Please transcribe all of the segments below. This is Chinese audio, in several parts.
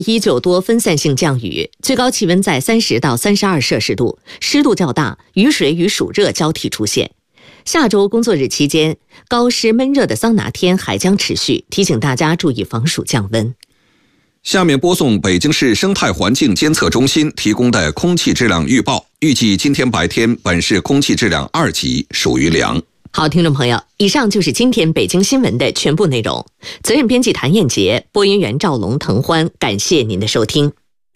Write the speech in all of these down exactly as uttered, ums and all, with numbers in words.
依旧多分散性降雨，最高气温在三十到三十二摄氏度，湿度较大，雨水与暑热交替出现。下周工作日期间，高湿闷热的桑拿天还将持续，提醒大家注意防暑降温。 下面播送北京市生态环境监测中心提供的空气质量预报，预计今天白天本市空气质量二级，属于良。 好，听众朋友，以上就是今天北京新闻的全部内容。责任编辑谭艳杰，播音员赵龙、滕欢，感谢您的收听。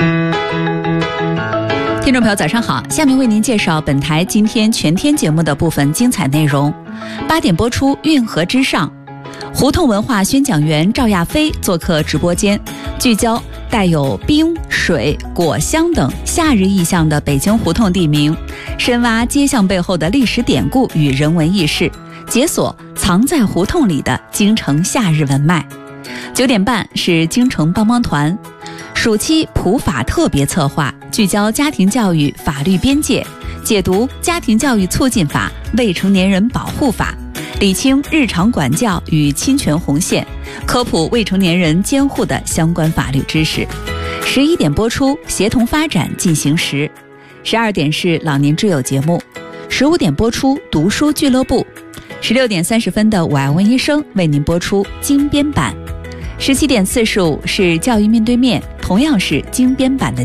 听众朋友早上好，下面为您介绍本台今天全天节目的部分精彩内容。八点播出《运河之上》，胡同文化宣讲员赵亚飞做客直播间，聚焦带有冰、水、果香等夏日意象的北京胡同地名，深挖街巷背后的历史典故与人文轶事，解锁藏在胡同里的京城夏日文脉。九点半是京城帮帮团，暑期普法特别策划，聚焦家庭教育法律边界，解读《家庭教育促进法》《未成年人保护法》，理清日常管教与侵权红线，科普未成年人监护的相关法律知识。十一点播出协同发展进行时，十二点是老年之友节目，十五点播出读书俱乐部，十六点三十分的我爱问医生为您播出精编版，十七点四十五是教育面对面，同样是精编版的